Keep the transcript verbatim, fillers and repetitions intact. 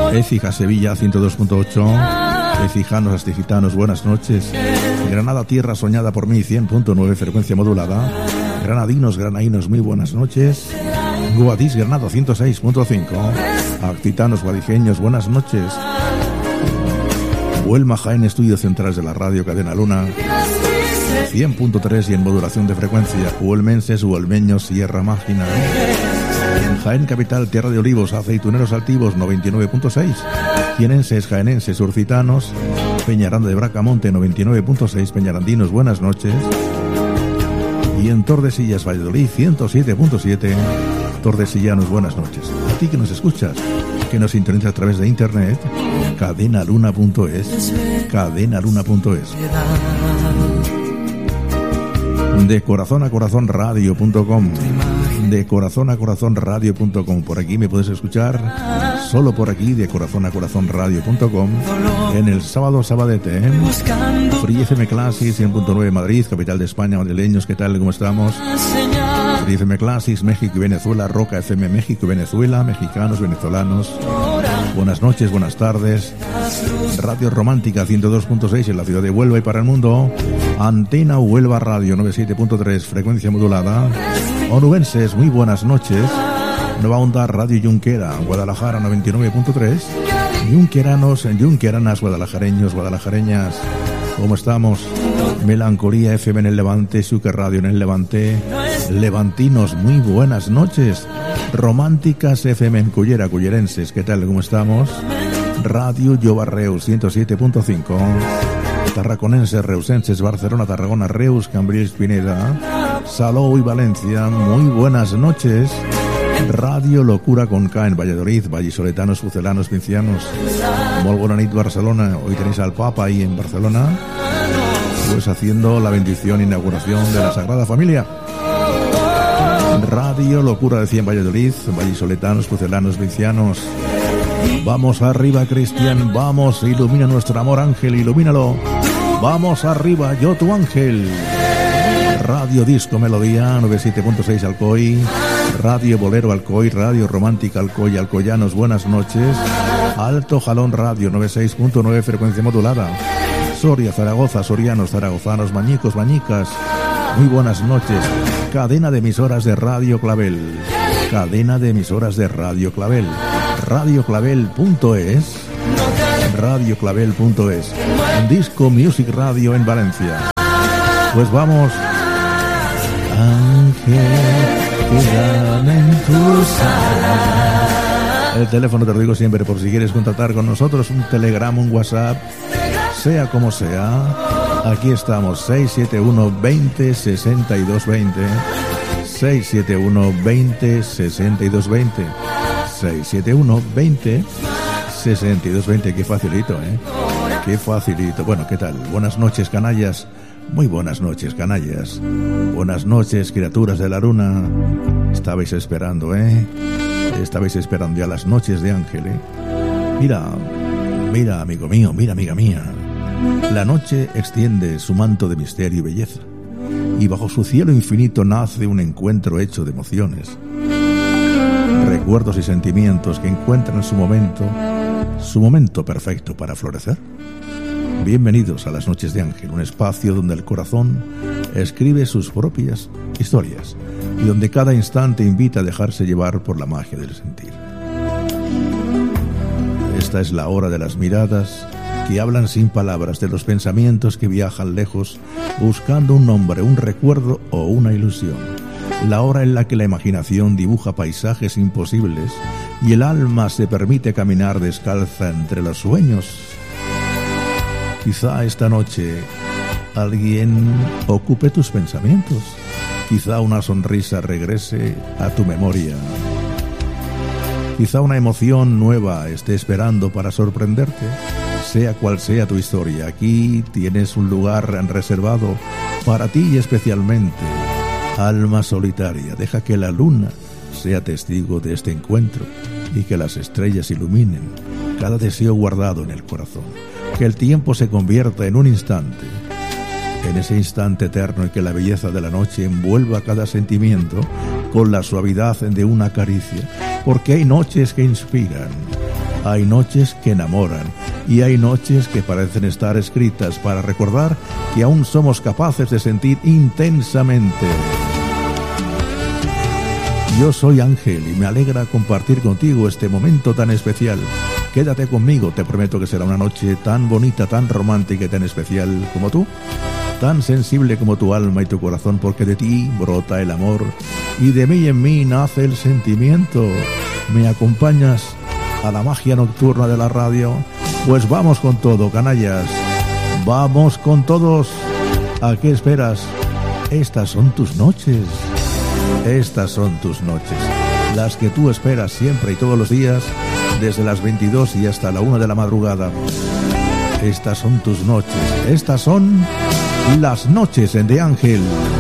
Écija, Sevilla, ciento dos punto ocho. Ecijanos, astigitanos, buenas noches. Granada, tierra soñada por mí, cien punto nueve, frecuencia modulada. Granadinos, granainos, muy buenas noches. Guadix, Granada, ciento seis punto cinco. Actitanos, guadijeños, buenas noches. Huelma, Jaén, estudios centrales de la radio Cadena Luna, cien punto tres y en modulación de frecuencia. Huelmenses, huelmeños, Sierra Mágina. En Jaén capital, tierra de olivos, aceituneros altivos, noventa y nueve punto seis. Jienenses, jaenenses, urcitanos, Peñaranda de Bracamonte, noventa y nueve punto seis. Peñarandinos, buenas noches. Y en Tordesillas, Valladolid, ciento siete punto siete. Tordesillanos, buenas noches. A ti que nos escuchas, que nos sintoniza a través de internet, cadenaluna punto es, cadenaluna punto es. De corazón a corazón radio punto com, de corazón a corazón radio punto com. Por aquí me puedes escuchar, solo por aquí, de corazón a corazón radio punto com. En el sábado sabadete, ¿eh? Free F M Classics, cien punto nueve Madrid, capital de España. Madrileños, ¿qué tal? ¿Cómo estamos? Free F M Classics, México y Venezuela. Roca F M, México y Venezuela. Mexicanos, venezolanos, buenas noches, buenas tardes. Radio Romántica, ciento dos punto seis en la ciudad de Huelva y para el mundo. Antena Huelva Radio, noventa y siete punto tres, frecuencia modulada. Onubenses, muy buenas noches. Nueva Onda Radio Junquera, Guadalajara, noventa y nueve punto tres. Junqueranos, junqueranas, guadalajareños, guadalajareñas, ¿cómo estamos? Melancolía F M en el Levante, Suque Radio en el Levante. Levantinos, muy buenas noches. Románticas F M en Cullera, cullerenses, ¿qué tal? ¿Cómo estamos? Radio Lloba Reus, ciento siete punto cinco. Tarraconenses, reusenses, Barcelona, Tarragona, Reus, Cambrils, Pineda, Salou y Valencia, muy buenas noches. Radio Locura con K en Valladolid, vallisoletanos, fucelanos, vincianos. Molt bona nit, Barcelona. Hoy tenéis al Papa ahí en Barcelona, pues haciendo la bendición e inauguración de la Sagrada Familia. Radio Locura decía en Valladolid, vallisoletanos, fucelanos, vincianos. Vamos arriba, Cristian, vamos, ilumina nuestro amor, Ángel, ilumínalo. Vamos arriba, yo tu ángel. Radio Disco Melodía, noventa y siete punto seis Alcoy. Radio Bolero Alcoy, Radio Romántica Alcoy, Alcoyanos, buenas noches. Alto Jalón Radio, noventa y seis punto nueve, frecuencia modulada. Soria, Zaragoza, sorianos, zaragozanos, mañicos, mañicas, muy buenas noches. Cadena de emisoras de Radio Clavel. Cadena de emisoras de Radio Clavel. radio clavel punto es, radio clavel punto es. Disco Music Radio en Valencia. Pues vamos. Ángel, quedan en tu sala. El teléfono te lo digo siempre por si quieres contactar con nosotros, un telegrama, un WhatsApp, sea como sea. Aquí estamos, seis siete uno, veinte, sesenta y dos veinte. seis siete uno, veinte, sesenta y dos veinte. seis siete uno, veinte, sesenta y dos veinte. Qué facilito, ¿eh? Qué facilito. Bueno, ¿qué tal? Buenas noches, canallas. Muy buenas noches, canallas. Buenas noches, criaturas de la luna. Estabais esperando, ¿eh? Estabais esperando ya las noches de Ángel, ¿eh? Mira, mira, amigo mío, mira, amiga mía. La noche extiende su manto de misterio y belleza, y bajo su cielo infinito nace un encuentro hecho de emociones, recuerdos y sentimientos que encuentran su momento, su momento perfecto para florecer. Bienvenidos a las noches de Ángel, un espacio donde el corazón escribe sus propias historias y donde cada instante invita a dejarse llevar por la magia del sentir. Esta es la hora de las miradas que hablan sin palabras, de los pensamientos que viajan lejos buscando un nombre, un recuerdo o una ilusión. La hora en la que la imaginación dibuja paisajes imposibles y el alma se permite caminar descalza entre los sueños. Quizá esta noche alguien ocupe tus pensamientos. Quizá una sonrisa regrese a tu memoria. Quizá una emoción nueva esté esperando para sorprenderte. Sea cual sea tu historia, aquí tienes un lugar reservado para ti y especialmente. Alma solitaria, deja que la luna sea testigo de este encuentro y que las estrellas iluminen cada deseo guardado en el corazón. Que el tiempo se convierta en un instante, en ese instante eterno en que la belleza de la noche envuelva cada sentimiento con la suavidad de una caricia, porque hay noches que inspiran Hay noches que enamoran y hay noches que parecen estar escritas para recordar que aún somos capaces de sentir intensamente. Yo soy Ángel y me alegra compartir contigo este momento tan especial. Quédate conmigo, te prometo que será una noche tan bonita, tan romántica y tan especial como tú, tan sensible como tu alma y tu corazón, porque de ti brota el amor y de mí y en mí nace el sentimiento. ¿Me acompañas a la magia nocturna de la radio? Pues vamos con todo, canallas. Vamos con todos. ¿A qué esperas? Estas son tus noches. Estas son tus noches. Las que tú esperas siempre y todos los días, desde las veintidós y hasta la una de la madrugada. Estas son tus noches. Estas son las noches de Ángel.